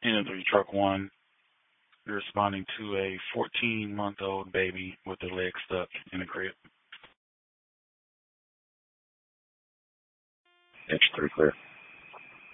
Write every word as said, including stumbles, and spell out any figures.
N three Truck One. You're responding to a fourteen-month-old baby with their leg stuck in a crib. H three clear.